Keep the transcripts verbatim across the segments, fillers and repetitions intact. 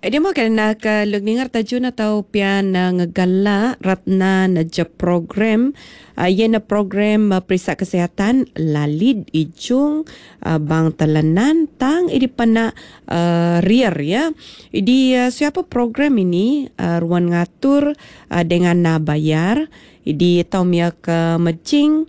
Dia mo kena ka lugningar tajun atau pian uh, ngegala ratna na je program uh, ia na program uh, periksa kesihatan lalid ijung uh, bang talanan tang idi pana uh, rier ya. Idi uh, siapa program ini uh, ruan ngatur uh, dengan na bayar. Idi tau mia ke mecing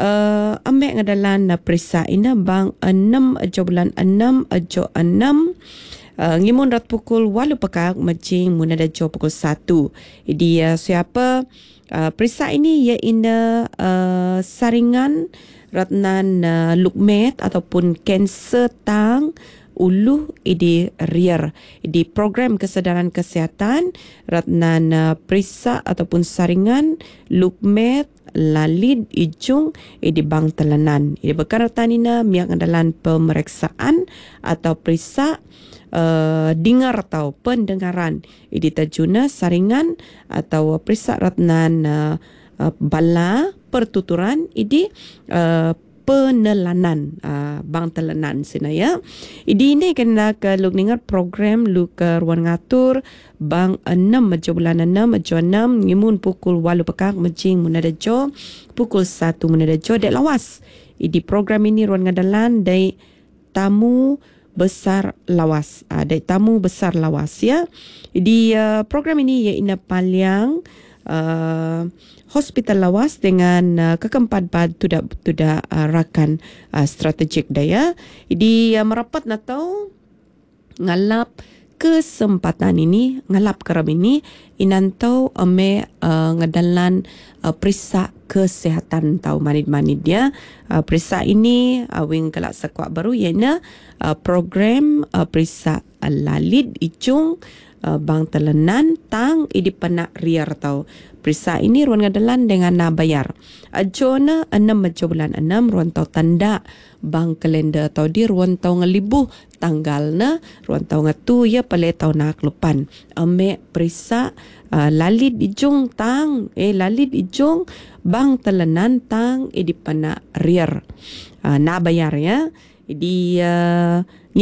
uh, ambek ngadalan na periksa ina bang enam ajo bulan enam ajo enam. Uh, ngimun rat pukul walu pekak macing munada jo pukul satu. Jadi uh, siapa uh, perisa ini ia ina uh, saringan ratnan uh, lukmet ataupun kanser tang ulu idi rier. Di program kesedaran kesihatan ratnan uh, perisa ataupun saringan lukmet lalid ijung di bang talanan. Ini berkaitan ina miak andalan pemeriksaan atau perisa Uh, dengar atau pendengaran ini tajuna saringan atau perisa ratnan uh, uh, bala pertuturan ini uh, penelanan uh, bang telenan sina ya. Idi ini kena ke luk dengar program luk ke ruang ngatur bang enam majo bulan enam majo enam ngimun pukul walu pekak mecing munada jo pukul satu munada jo dek lawas. Idi program ini ruang ngadalan dari tamu besar lawas. Ada uh, tamu besar lawas ya. Di uh, program ini ia ina paliang uh, hospital lawas dengan uh, keempat bad tidak tidak uh, rakan uh, strategik daya. Di uh, merapat natau ngalap kesempatan ini ngalap keram ini inantau ame uh, ngadalan uh, perisa kesihatan tau manid-manid dia. Uh, perisa ini uh, wing kelak sekuat baru ianya uh, program uh, perisa uh, lalid ijung uh, bang telenan tang idi penak riar tau. Perisa ini ruan ngadalan dengan na bayar. Ajona enam majo bulan enam ruan tau tanda bang kalender atau di ruan tau ngelibuh tanggal na ruan tau ngatu ya pale tau nak lupan. Ame perisa uh, lalid ijung tang eh lalid ijung bang telenan tang idi penak riar. Uh, na bayar ya. Di uh,